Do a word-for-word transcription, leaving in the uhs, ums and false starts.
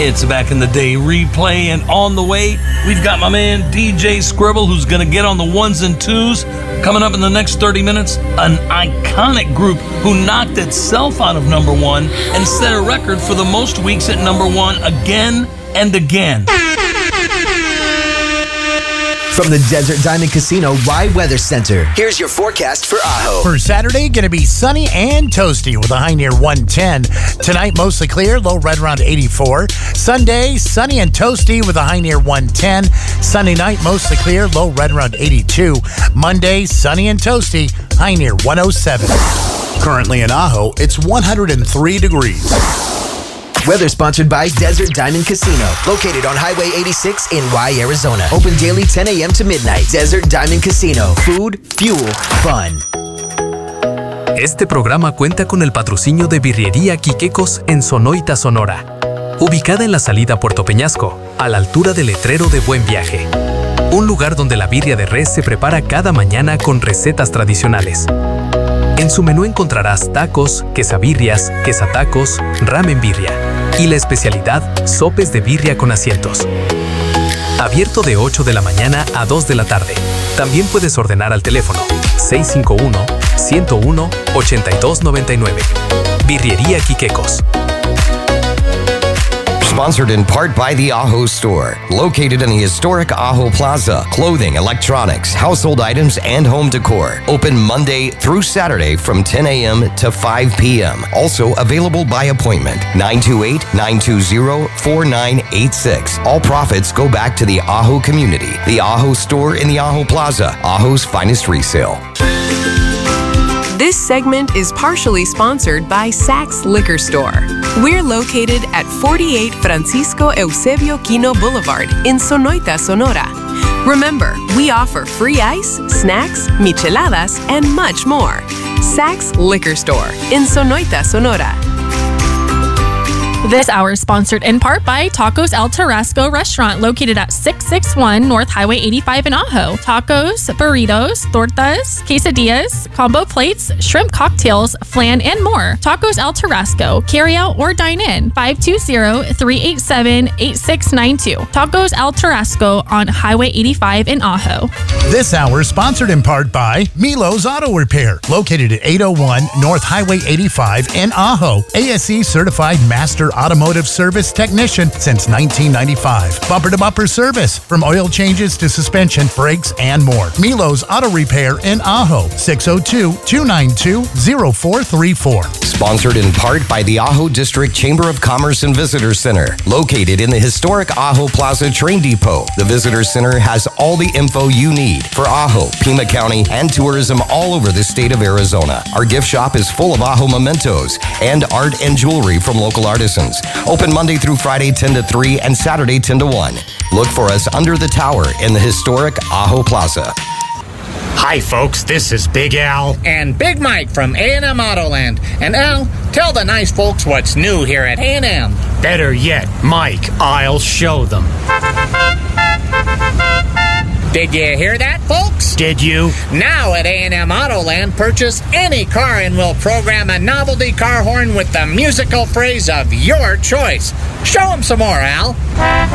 It's Back in the Day replay, and on the way, we've got my man D J Scribble, who's going to get on the ones and twos. Coming up in the next thirty minutes, an iconic group who knocked itself out of number one and set a record for the most weeks at number one again and again. From the Desert Diamond Casino Rye Weather Center, here's your forecast for Ajo. For Saturday, going to be sunny and toasty with a high near one ten. Tonight, mostly clear, low right around eighty-four. Sunday, sunny and toasty with a high near one ten. Sunday night, mostly clear, low right around eighty-two. Monday, sunny and toasty, high near one oh seven. Currently in Ajo, it's one hundred three degrees. Weather sponsored by Desert Diamond Casino, located on Highway eighty-six in Rye, Arizona. Open daily ten a.m. to midnight. Desert Diamond Casino. Food, fuel, fun. Este programa cuenta con el patrocinio de Birrería Quiquecos en Sonoita, Sonora. Ubicada en la salida a Puerto Peñasco, a la altura del letrero de Buen Viaje. Un lugar donde la birria de res se prepara cada mañana con recetas tradicionales. En su menú encontrarás tacos, quesabirrias, quesatacos, ramen birria y la especialidad, sopes de birria con asientos. Abierto de ocho de la mañana a dos de la tarde. También puedes ordenar al teléfono seis cinco uno, uno cero uno, ocho dos nueve nueve. Birrería Quiquecos. Sponsored in part by the Ajo Store, located in the historic Ajo Plaza. Clothing, electronics, household items, and home decor. Open Monday through Saturday from ten a.m. to five p.m. Also available by appointment. nine two eight, nine two zero, four nine eight six. All profits go back to the Ajo community. The Ajo Store in the Ajo Plaza, Ajo's finest resale. This segment is partially sponsored by Saks Liquor Store. We're located at forty-eight Francisco Eusebio Quino Boulevard in Sonoita, Sonora. Remember, we offer free ice, snacks, micheladas, and much more. Saks Liquor Store in Sonoita, Sonora. This hour is sponsored in part by Tacos El Tarasco Restaurant, located at six sixty-one North Highway eighty-five in Ajo. Tacos, burritos, tortas, quesadillas, combo plates, shrimp cocktails, flan, and more. Tacos El Tarasco. Carry out or dine in. five two zero, three eight seven, eight six nine two. Tacos El Tarasco on Highway eighty-five in Ajo. This hour is sponsored in part by Milo's Auto Repair, located at eight oh one North Highway eighty-five in Ajo. A S E certified master automotive service technician since nineteen ninety-five. Bumper-to-bumper service, from oil changes to suspension, brakes, and more. Milo's Auto Repair in Ajo, six oh two, two nine two, oh four three four. Sponsored in part by the Ajo District Chamber of Commerce and Visitor Center, located in the historic Ajo Plaza Train Depot. The Visitor Center has all the info you need for Ajo, Pima County, and tourism all over the state of Arizona. Our gift shop is full of Ajo mementos and art and jewelry from local artisans. Open Monday through Friday ten to three and Saturday ten to one. Look for us under the tower in the historic Ajo Plaza. Hi folks, this is Big Al and Big Mike from A and M Autoland. And Al, tell the nice folks what's new here at A and M. Better yet, Mike, I'll show them. Did you hear that, folks? Did you? Now at A and M Autoland, purchase any car and we'll program a novelty car horn with the musical phrase of your choice. Show them some more, Al.